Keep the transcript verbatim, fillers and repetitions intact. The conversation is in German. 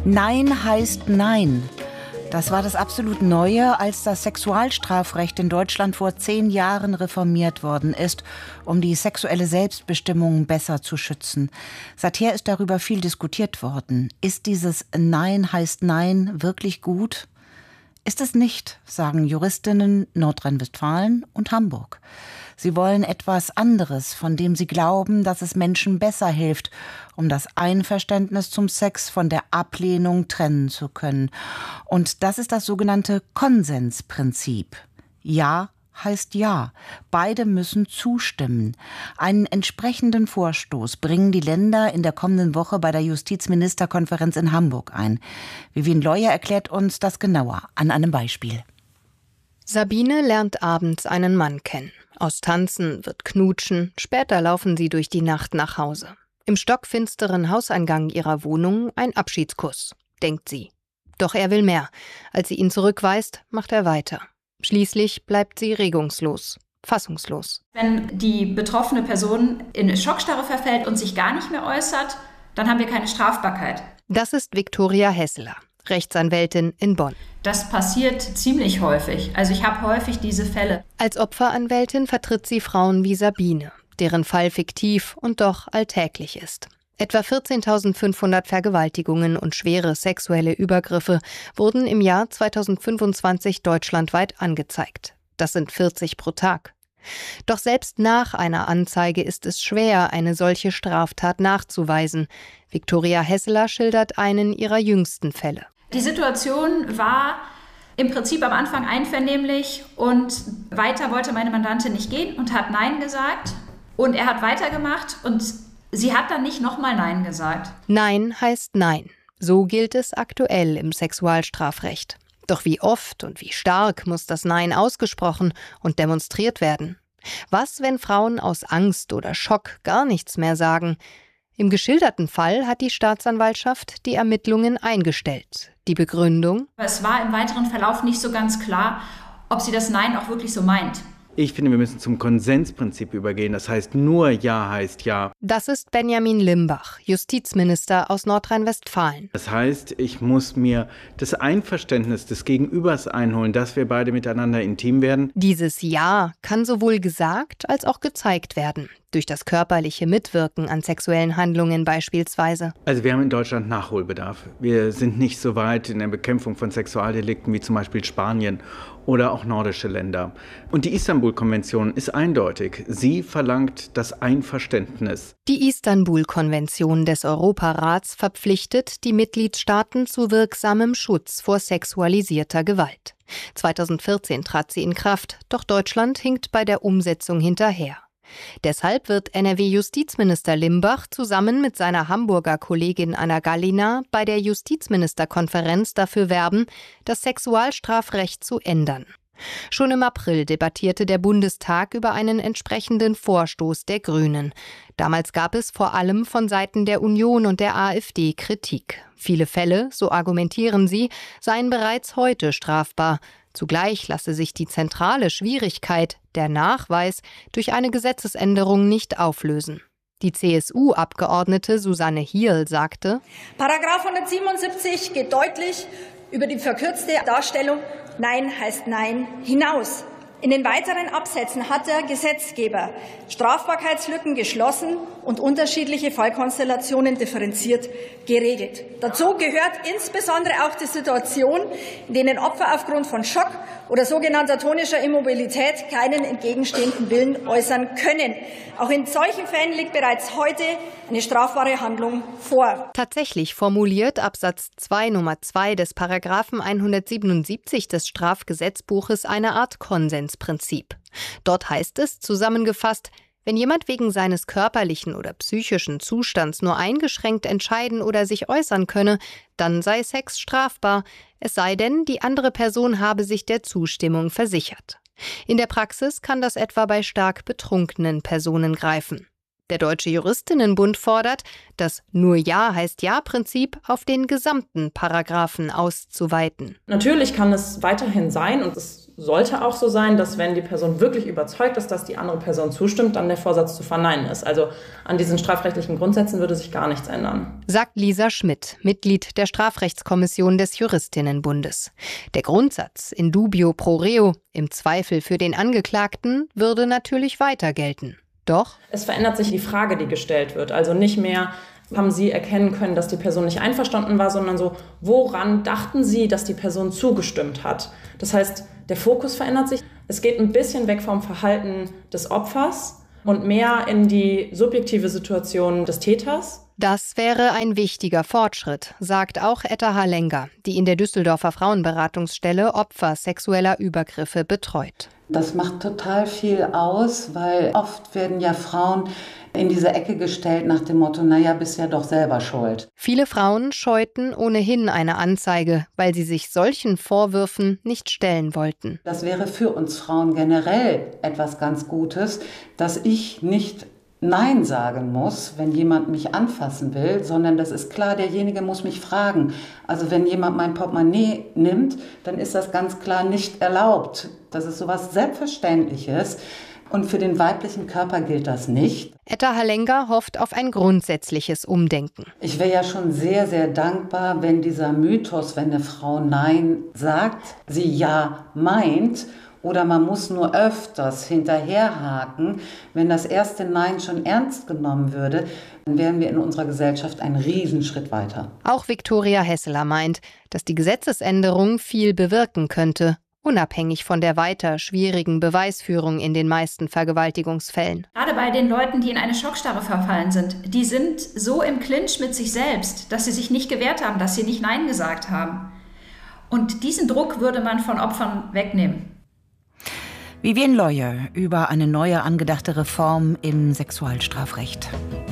Nein heißt Nein. Das war das absolut Neue, als das Sexualstrafrecht in Deutschland vor zehn Jahren reformiert worden ist, um die sexuelle Selbstbestimmung besser zu schützen. Seither ist darüber viel diskutiert worden. Ist dieses Nein heißt Nein wirklich gut? Ist es nicht, sagen Juristinnen Nordrhein-Westfalen und Hamburg. Sie wollen etwas anderes, von dem sie glauben, dass es Menschen besser hilft, um das Einverständnis zum Sex von der Ablehnung trennen zu können. Und das ist das sogenannte Konsensprinzip. Ja heißt Ja. Beide müssen zustimmen. Einen entsprechenden Vorstoß bringen die Länder in der kommenden Woche bei der Justizministerkonferenz in Hamburg ein. Vivian Leuer erklärt uns das genauer an einem Beispiel. Sabine lernt abends einen Mann kennen. Aus Tanzen wird Knutschen, später laufen sie durch die Nacht nach Hause. Im stockfinsteren Hauseingang ihrer Wohnung ein Abschiedskuss, denkt sie. Doch er will mehr. Als sie ihn zurückweist, macht er weiter. Schließlich bleibt sie regungslos, fassungslos. Wenn die betroffene Person in Schockstarre verfällt und sich gar nicht mehr äußert, dann haben wir keine Strafbarkeit. Das ist Viktoria Hesseler, Rechtsanwältin in Bonn. Das passiert ziemlich häufig. Also ich habe häufig diese Fälle. Als Opferanwältin vertritt sie Frauen wie Sabine, deren Fall fiktiv und doch alltäglich ist. Etwa vierzehntausendfünfhundert Vergewaltigungen und schwere sexuelle Übergriffe wurden im Jahr zweitausendfünfundzwanzig deutschlandweit angezeigt. Das sind vierzig pro Tag. Doch selbst nach einer Anzeige ist es schwer, eine solche Straftat nachzuweisen. Viktoria Hesseler schildert einen ihrer jüngsten Fälle. Die Situation war im Prinzip am Anfang einvernehmlich und weiter wollte meine Mandantin nicht gehen und hat Nein gesagt. Und er hat weitergemacht und sie hat dann nicht nochmal Nein gesagt. Nein heißt Nein. So gilt es aktuell im Sexualstrafrecht. Doch wie oft und wie stark muss das Nein ausgesprochen und demonstriert werden? Was, wenn Frauen aus Angst oder Schock gar nichts mehr sagen? Im geschilderten Fall hat die Staatsanwaltschaft die Ermittlungen eingestellt. Die Begründung? Es war im weiteren Verlauf nicht so ganz klar, ob sie das Nein auch wirklich so meint. Ich finde, wir müssen zum Konsensprinzip übergehen. Das heißt, nur Ja heißt Ja. Das ist Benjamin Limbach, Justizminister aus Nordrhein-Westfalen. Das heißt, ich muss mir das Einverständnis des Gegenübers einholen, dass wir beide miteinander intim werden. Dieses Ja kann sowohl gesagt als auch gezeigt werden. Durch das körperliche Mitwirken an sexuellen Handlungen beispielsweise. Also wir haben in Deutschland Nachholbedarf. Wir sind nicht so weit in der Bekämpfung von Sexualdelikten wie zum Beispiel Spanien oder auch nordische Länder. Und die Istanbul-Konvention ist eindeutig. Sie verlangt das Einverständnis. Die Istanbul-Konvention des Europarats verpflichtet die Mitgliedstaaten zu wirksamem Schutz vor sexualisierter Gewalt. zweitausendvierzehn trat sie in Kraft, doch Deutschland hinkt bei der Umsetzung hinterher. Deshalb wird N R W-Justizminister Limbach zusammen mit seiner Hamburger Kollegin Anna Gallina bei der Justizministerkonferenz dafür werben, das Sexualstrafrecht zu ändern. Schon im April debattierte der Bundestag über einen entsprechenden Vorstoß der Grünen. Damals gab es vor allem von Seiten der Union und der AfD Kritik. Viele Fälle, so argumentieren sie, seien bereits heute strafbar. Zugleich lasse sich die zentrale Schwierigkeit, der Nachweis, durch eine Gesetzesänderung nicht auflösen. Die C S U-Abgeordnete Susanne Hierl sagte: Paragraph hundertsiebenundsiebzig geht deutlich über die verkürzte Darstellung Nein heißt Nein hinaus. In den weiteren Absätzen hat der Gesetzgeber Strafbarkeitslücken geschlossen und unterschiedliche Fallkonstellationen differenziert geregelt. Dazu gehört insbesondere auch die Situation, in denen Opfer aufgrund von Schock oder sogenannter tonischer Immobilität keinen entgegenstehenden Willen äußern können. Auch in solchen Fällen liegt bereits heute eine strafbare Handlung vor. Tatsächlich formuliert Absatz zwei Nummer zwei des Paragraphen hundertsiebenundsiebzig des Strafgesetzbuches eine Art Konsensprinzip. Dort heißt es zusammengefasst: Wenn jemand wegen seines körperlichen oder psychischen Zustands nur eingeschränkt entscheiden oder sich äußern könne, dann sei Sex strafbar, es sei denn, die andere Person habe sich der Zustimmung versichert. In der Praxis kann das etwa bei stark betrunkenen Personen greifen. Der Deutsche Juristinnenbund fordert, das Nur Ja heißt Ja-Prinzip auf den gesamten Paragraphen auszuweiten. Natürlich kann es weiterhin sein, und es sollte auch so sein, dass wenn die Person wirklich überzeugt ist, dass die andere Person zustimmt, dann der Vorsatz zu verneinen ist. Also an diesen strafrechtlichen Grundsätzen würde sich gar nichts ändern. Sagt Lisa Schmidt, Mitglied der Strafrechtskommission des Juristinnenbundes. Der Grundsatz in dubio pro reo, im Zweifel für den Angeklagten, würde natürlich weiter gelten. Doch es verändert sich die Frage, die gestellt wird. Also nicht mehr, haben Sie erkennen können, dass die Person nicht einverstanden war, sondern so, woran dachten Sie, dass die Person zugestimmt hat? Das heißt, der Fokus verändert sich. Es geht ein bisschen weg vom Verhalten des Opfers und mehr in die subjektive Situation des Täters. Das wäre ein wichtiger Fortschritt, sagt auch Etta Halenga, die in der Düsseldorfer Frauenberatungsstelle Opfer sexueller Übergriffe betreut. Das macht total viel aus, weil oft werden ja Frauen in diese Ecke gestellt nach dem Motto, naja, bist ja doch selber schuld. Viele Frauen scheuten ohnehin eine Anzeige, weil sie sich solchen Vorwürfen nicht stellen wollten. Das wäre für uns Frauen generell etwas ganz Gutes, dass ich nicht Nein sagen muss, wenn jemand mich anfassen will, sondern das ist klar, derjenige muss mich fragen. Also wenn jemand mein Portemonnaie nimmt, dann ist das ganz klar nicht erlaubt. Das ist sowas Selbstverständliches. Und für den weiblichen Körper gilt das nicht. Etta Halenga hofft auf ein grundsätzliches Umdenken. Ich wäre ja schon sehr, sehr dankbar, wenn dieser Mythos, wenn eine Frau Nein sagt, sie Ja meint, oder man muss nur öfters hinterherhaken. Wenn das erste Nein schon ernst genommen würde, dann wären wir in unserer Gesellschaft einen Riesenschritt weiter. Auch Viktoria Hesseler meint, dass die Gesetzesänderung viel bewirken könnte, unabhängig von der weiter schwierigen Beweisführung in den meisten Vergewaltigungsfällen. Gerade bei den Leuten, die in eine Schockstarre verfallen sind, die sind so im Clinch mit sich selbst, dass sie sich nicht gewehrt haben, dass sie nicht Nein gesagt haben. Und diesen Druck würde man von Opfern wegnehmen. Vivienne Loye über eine neue angedachte Reform im Sexualstrafrecht.